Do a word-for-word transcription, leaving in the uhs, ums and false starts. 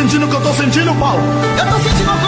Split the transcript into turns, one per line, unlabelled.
sentindo o que eu tô sentindo, Paulo?
Eu tô sentindo uma